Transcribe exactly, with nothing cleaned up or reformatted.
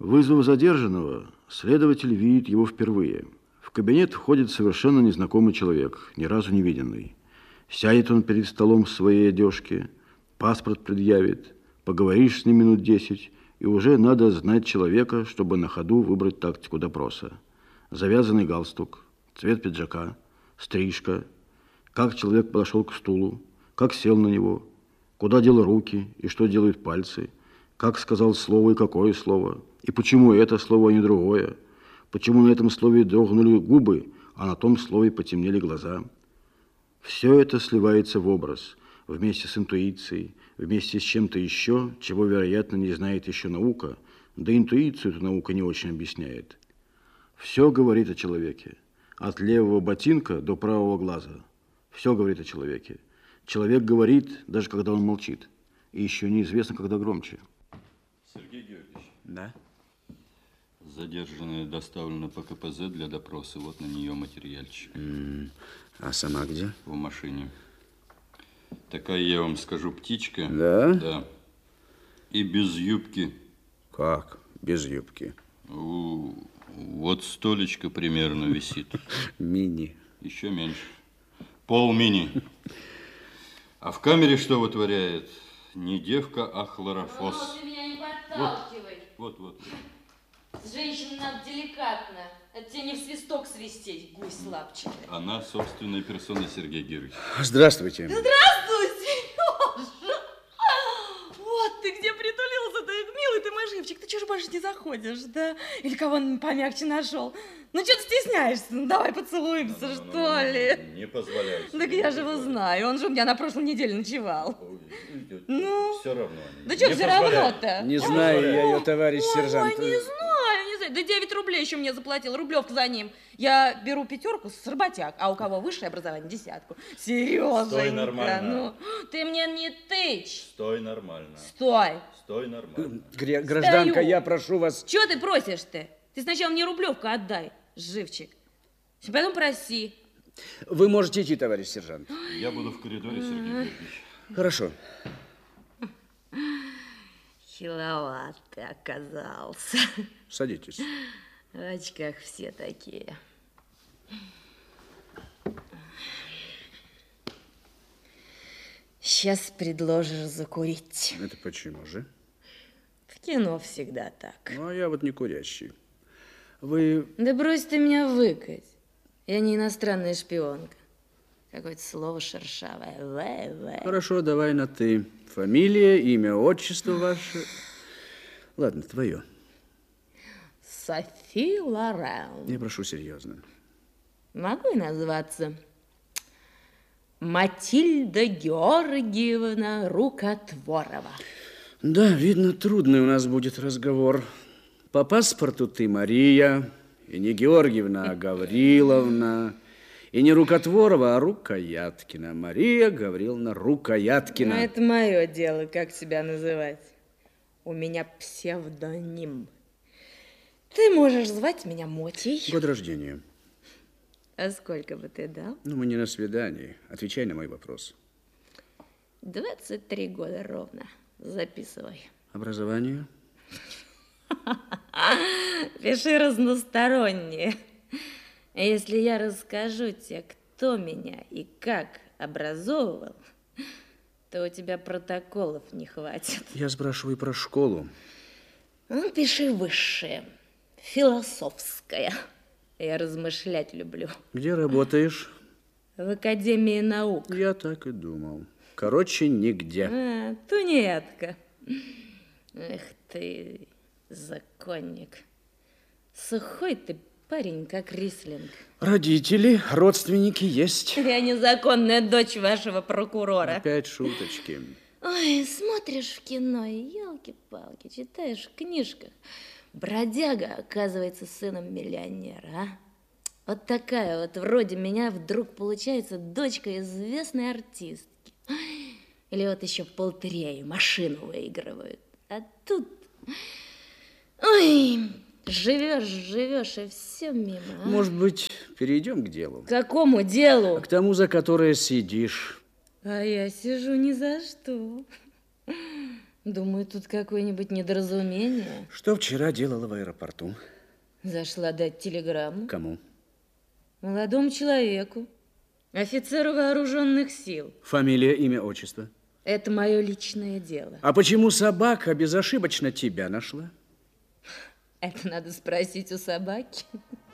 Вызвав задержанного, следователь видит его впервые. В кабинет входит совершенно незнакомый человек, ни разу не виденный. Сядет он перед столом в своей одежке, паспорт предъявит, поговоришь с ним минут десять, и уже надо знать человека, чтобы на ходу выбрать тактику допроса. Завязанный галстук, цвет пиджака, стрижка, как человек подошел к стулу, как сел на него, куда дел руки и что делают пальцы, как сказал слово и какое слово, и почему это слово, а не другое, почему на этом слове дрогнули губы, а на том слове потемнели глаза. Все это сливается в образ, вместе с интуицией, вместе с чем-то еще, чего, вероятно, не знает еще наука, да интуицию эта наука не очень объясняет. Все говорит о человеке, от левого ботинка до правого глаза. Все говорит о человеке. Человек говорит, даже когда он молчит, и еще неизвестно, когда громче. Сергей Георгиевич. Да? Задержанная доставлена по ка пэ зэ для допроса. Вот на нее материальчик. Mm. А сама где? В машине. Такая, я вам скажу, птичка. Да? Да. И без юбки. Как? Без юбки? У, вот столечко примерно висит. Мини. Еще меньше. Пол мини. А в камере что вытворяет? Не девка, а хлорофос. Мама, ты меня не подталкивай. Вот, вот, вот. С женщиной надо деликатно. Это тебе не в свисток свистеть, гусь лапчатый. Она собственной персоной, Сергей Георгиевич. Здравствуйте. Здравствуй, Сережа. Вот ты где притулился, ты милый ты мой живчик. Ты чего же больше не заходишь, да? Или кого помягче нашел? Ну, что ты стесняешься? Ну, давай поцелуемся, Ну, ну, что ну, ну, ли? ну, не позволяю. Так я же его знаю, он же у меня на прошлой неделе ночевал. Ой, Ну? Все равно. Да что все равно-то? Не знаю я ее, товарищ Ой, сержант. ой, не знаю, не знаю. Да девять рублей еще мне заплатил, рублевка за ним. Я беру пятерку с работяг, а у кого высшее образование десятку. Сереженька, Стой нормально. ну, ты мне не тычь. Стой нормально. Стой. Стой нормально. Гре- Гражданка, Стою. я прошу вас... Чего ты просишь-то? Ты сначала мне рублевку отдай, живчик. Потом проси. Вы можете идти, товарищ сержант. Я буду в коридоре, Сергей Георгиевич. Хорошо. Хиловат ты оказался. Садитесь. В очках все такие. Сейчас предложишь закурить. Это почему же? В кино всегда так. Ну, а я вот не курящий. Вы... Да брось ты меня выкать. Я не иностранная шпионка. Какое-то слово шершавое. Вэ, вэ. Хорошо, давай на «ты». Фамилия, имя, отчество ваше. Ладно, твое. Софи Лорен. Я прошу серьезно. Могу и назваться. Матильда Георгиевна Рукотворова. Да, видно, трудный у нас будет разговор. По паспорту ты Мария, и не Георгиевна, а Гавриловна. И не Рукотворова, а Рукояткина. Мария Гавриловна Рукояткина. Ну, это мое дело, как себя называть. У меня псевдоним. Ты можешь звать меня Мотей. Год рождения. А сколько бы ты дал? Ну, мы не на свидании. Отвечай на мой вопрос. двадцать три года ровно. Записывай. Образование? Пиши разностороннее. Если я расскажу тебе, кто меня и как образовывал, то у тебя протоколов не хватит. Я спрашиваю про школу. Ну, пиши высшее, философское. Я размышлять люблю. Где работаешь? В Академии наук. Я так и думал. Короче, нигде. А, тунеядка. Эх ты, законник. Сухой ты парень, как рислинг. Родители, родственники есть. Я незаконная дочь вашего прокурора. Опять шуточки. Ой, смотришь в кино, и елки-палки, читаешь в книжках. Бродяга оказывается сыном миллионера, а? Вот такая вот вроде меня вдруг получается дочка известной артистки. Или вот еще полтрею машину выигрывают. А тут... Ой, живешь, живешь, и все мимо. А? Может быть, перейдем к делу? К какому делу? К тому, за которое сидишь. А я сижу ни за что. Думаю, тут какое-нибудь недоразумение. Что вчера делала в аэропорту? Зашла дать телеграмму. Кому? Молодому человеку, офицеру вооруженных сил. Фамилия, имя, отчество? Это мое личное дело. А почему собака безошибочно тебя нашла? Это надо спросить у собаки.